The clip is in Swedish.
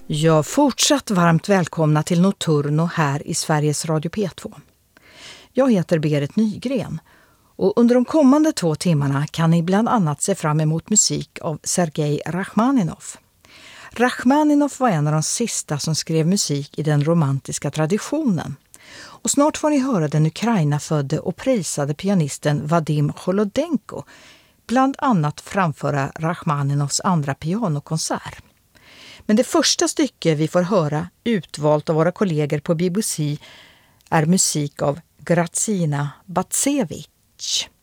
Ja, fortsatt varmt välkomna till Nocturno här i Sveriges Radio P2. Jag heter Berit Nygren och under de kommande 2 timmarna kan ni bland annat se fram emot musik av Sergej Rachmaninov. Rachmaninov var en av de sista som skrev musik i den romantiska traditionen. Och snart får ni höra den Ukraina-födde och prisade pianisten Vadim Holodenko bland annat framföra Rachmaninovs andra pianokonsert. Men det första stycke vi får höra, utvalt av våra kollegor på BBC, är musik av Grazina Batsevich.